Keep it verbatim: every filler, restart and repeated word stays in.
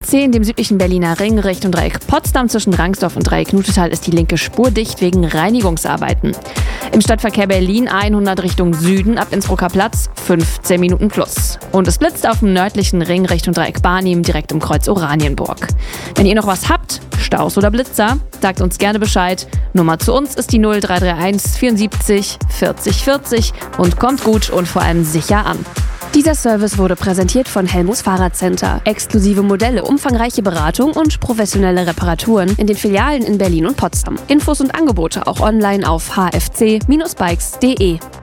C in dem südlichen Berliner Ring Richtung Dreieck Potsdam zwischen Rangsdorf und Dreieck Nutetal ist die linke Spur dicht wegen Reinigungsarbeiten. Im Stadtverkehr Berlin hundert Richtung Süden ab Innsbrucker Platz fünfzehn Minuten plus. Und es blitzt auf dem nördlichen Ring Richtung Dreieck Barnim direkt im Kreuz Oranienburg. Wenn ihr noch was habt, Staus oder Blitzer, sagt uns gerne Bescheid. Nummer zu uns ist die null drei drei eins vierundsiebzig vierzig vierzig und kommt gut und vor allem sicher an. Dieser Service wurde präsentiert von Helmus Fahrradcenter. Exklusive Modelle, umfangreiche Beratung und professionelle Reparaturen in den Filialen in Berlin und Potsdam. Infos und Angebote auch online auf h f c Bindestrich bikes punkt d e.